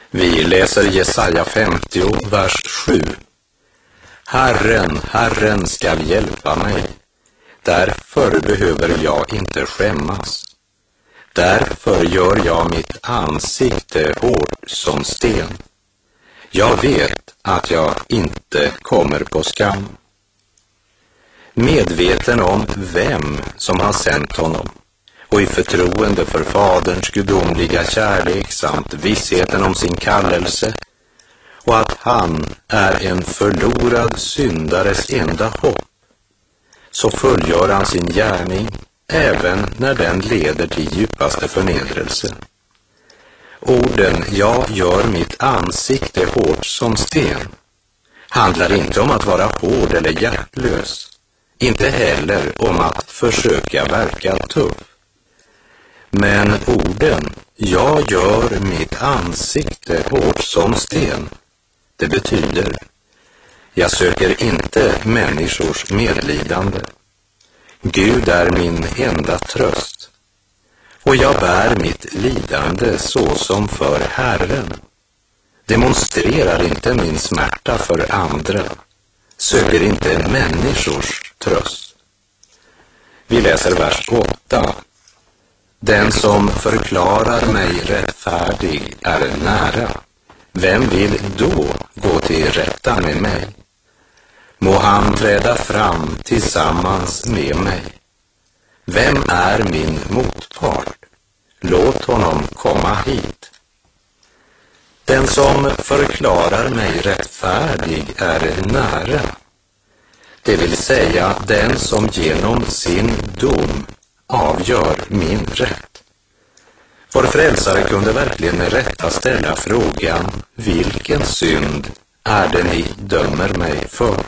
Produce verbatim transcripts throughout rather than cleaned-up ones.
Vi läser Jesaja femtio, vers sju. Herren, Herren skall hjälpa mig. Därför behöver jag inte skämmas. Därför gör jag mitt ansikte hårt som sten. Jag vet att jag inte kommer på skam. Medveten om vem som har sänt honom och i förtroende för Faderns gudomliga kärlek samt vissheten om sin kallelse och att han är en förlorad syndares enda hopp, så fullgör han sin gärning även när den leder till djupaste förnedrelse. Orden "jag gör mitt ansikte hårt som sten" handlar inte om att vara hård eller hjärtlös, inte heller om att försöka verka tuff. Men orden "jag gör mitt ansikte hårt som sten", det betyder: jag söker inte människors medlidande. Gud är min enda tröst. Och jag bär mitt lidande så som för Herren. Demonstrerar inte min smärta för andra. Söker inte människors tröst. Vi läser vers åtta. Den som förklarar mig rättfärdig är nära. Vem vill då gå till rätta med mig? Må han träda fram tillsammans med mig. Vem är min motpart? Låt honom komma hit. Den som förklarar mig rättfärdig är nära. Det vill säga den som genom sin dom avgör min rätt. Vår frälsare kunde verkligen med rätta ställa frågan: vilken synd är det ni dömer mig för?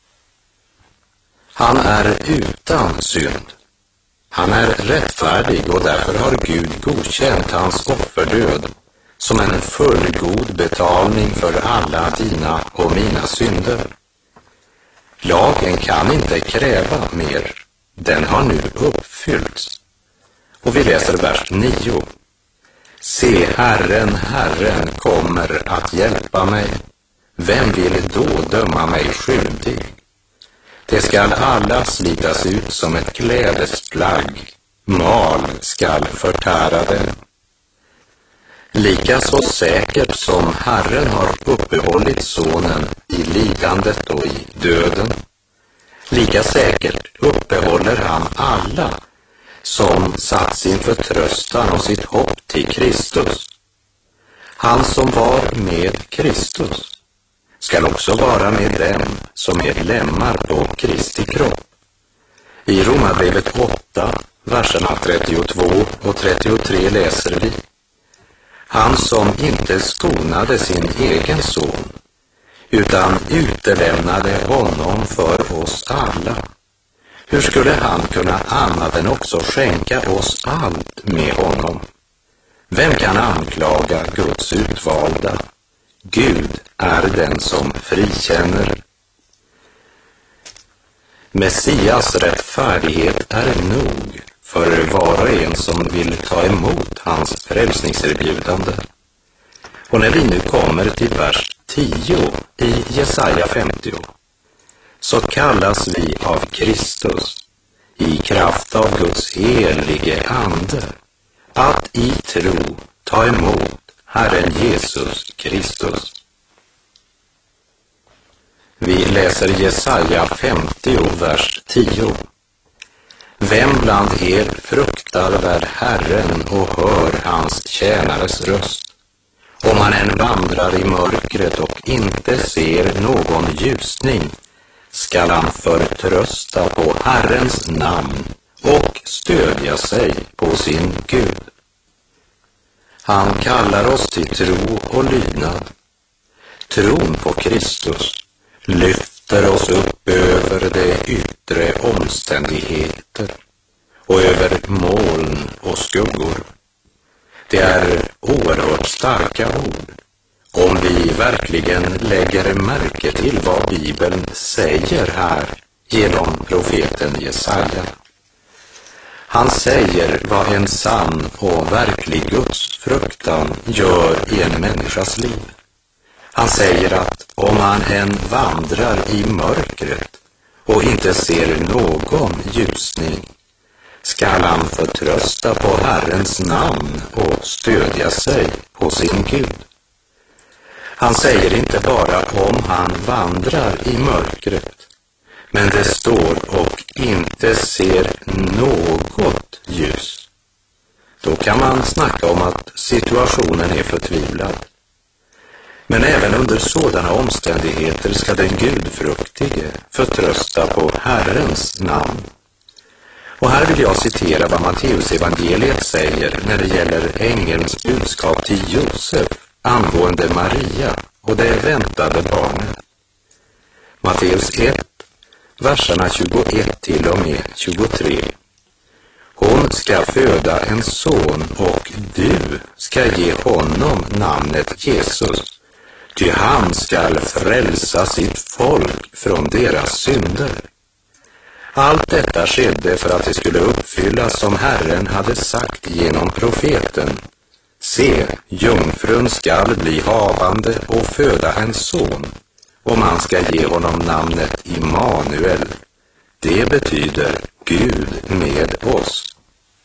Han är utan synd. Han är rättfärdig och därför har Gud godkänt hans offerdöd som en fullgod betalning för alla dina och mina synder. Lagen kan inte kräva mer. Den har nu uppfyllts. Och vi läser vers nio. Se, Herren, Herren kommer att hjälpa mig. Vem vill då döma mig skyldig? Det skall alla slitas ut som ett klädesplagg. Mal skall förtära dem. Lika så säkert som Herren har uppehållit sonen i lidandet och i döden, lika säkert uppehåller han alla som satt sin förtröstan och sitt hopp till Kristus. Han som var med Kristus skall också vara med dem som är lemmar på Kristi kropp. I Romarbrevet åtta, verserna trettiotvå och trettiotre läser vi: han som inte skonade sin egen son, utan utelämnade honom för oss alla. Hur skulle han kunna annat än också skänka oss allt med honom? Vem kan anklaga Guds utvalda? Gud är den som frikänner. Messias rättfärdighet är nog för var och en som vill ta emot hans frälsningserbjudande. Och när vi nu kommer till vers tio i Jesaja femtio, så kallas vi av Kristus i kraft av Guds helige ande att i tro ta emot Herren Jesus Kristus. Vi läser Jesaja femtio, vers tio. Vem bland er fruktar väl Herren och hör hans tjänares röst? Om han än vandrar i mörkret och inte ser någon ljusning, skall han förtrösta på Herrens namn och stödja sig på sin Gud. Han kallar oss till tro och lydnad. Tron på Kristus lyfter oss upp över de yttre omständigheter och över moln och skuggor. Det är oerhört starka ord, om vi verkligen lägger märke till vad Bibeln säger här genom profeten Jesaja. Han säger vad en sann och verklig gudsfruktan gör i en människas liv. Han säger att om han än vandrar i mörkret och inte ser någon ljusning, skall han förtrösta på Herrens namn och stödja sig på sin Gud. Han säger inte bara om han vandrar i mörkret, men det står och inte ser något ljus. Då kan man snacka om att situationen är förtvivlad. Men även under sådana omständigheter ska den gudfruktige förtrösta på Herrens namn. Och här vill jag citera vad Matteus evangeliet säger när det gäller ängelns budskap till Josef angående Maria och det väntade barnet. Matteus ett, verserna tjugoett till och med tjugotre. Hon ska föda en son och du ska ge honom namnet Jesus, ty han skall frälsa sitt folk från deras synder. Allt detta skedde för att det skulle uppfyllas som Herren hade sagt genom profeten. Se, jungfrun skall bli havande och föda en son, och man ska ge honom namnet Immanuel. Det betyder Gud med oss.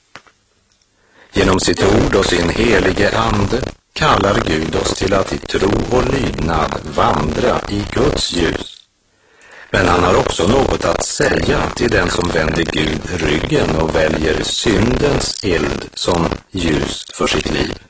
Genom sitt ord och sin helige ande kallar Gud oss till att i tro och lydnad vandra i Guds ljus. Men han har också något att säga till den som vänder Gud ryggen och väljer syndens eld som ljus för sitt liv.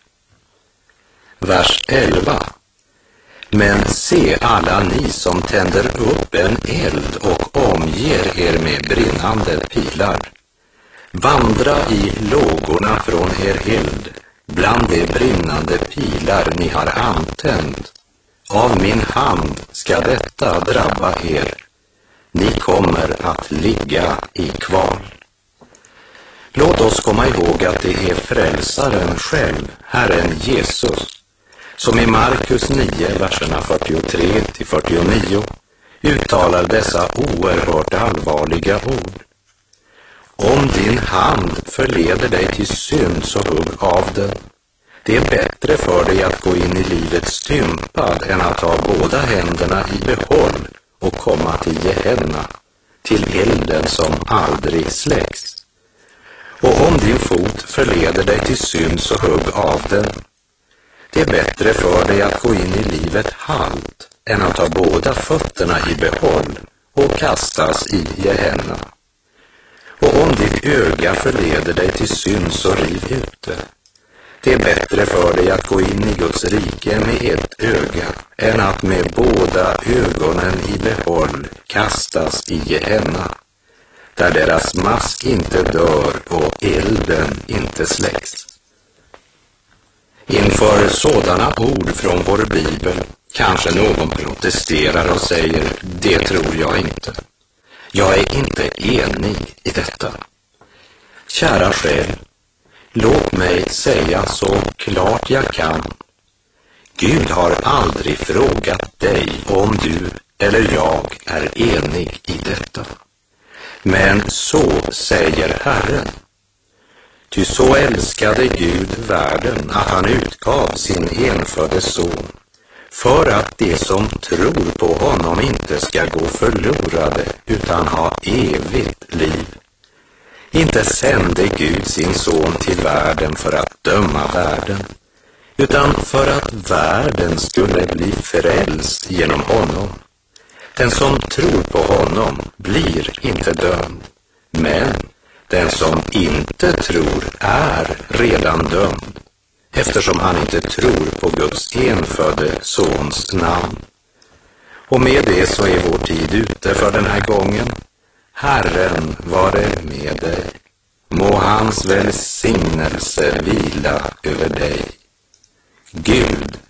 Vers elva. Men se alla ni som tänder upp en eld och omger er med brinnande pilar. Vandra i lågorna från er eld, bland de brinnande pilar ni har antänt. Av min hand ska detta drabba er. Ni kommer att ligga i kval. Låt oss komma ihåg att det är frälsaren själv, Herren Jesus, som i Markus nio, verserna fyrtiotre till fyrtionio, uttalar dessa oerhört allvarliga ord. Om din hand förleder dig till synd, så hugg av den. Det är bättre för dig att gå in i livet stympad än att ha båda händerna i behåll och komma till Gehenna, till elden som aldrig släcks. Och om din fot förleder dig till synd, så hugg av den. Det är bättre för dig att gå in i livet halt än att ha båda fötterna i behåll och kastas i Gehenna. Och om ditt öga förleder dig till synd, så riv ut det. Det är bättre för dig att gå in i Guds rike med ett öga än att med båda ögonen i behåll kastas i Gehenna, där deras mask inte dör och elden inte släcks. Inför sådana ord från vår bibel kanske någon protesterar och säger, det tror jag inte. Jag är inte enig i detta. Kära själ, låt mig säga så klart jag kan. Gud har aldrig frågat dig om du eller jag är enig i detta. Men så säger Herren. Ty så älskade Gud världen att han utgav sin enfödde son, för att de som tror på honom inte ska gå förlorade utan ha evigt liv. Inte sände Gud sin son till världen för att döma världen, utan för att världen skulle bli frälst genom honom. Den som tror på honom blir inte dömd, men den som inte tror är redan dömd, eftersom han inte tror på Guds enfödde sons namn. Och med det så är vår tid ute för den här gången. Herren vare med dig. Må hans välsignelse vila över dig. Gud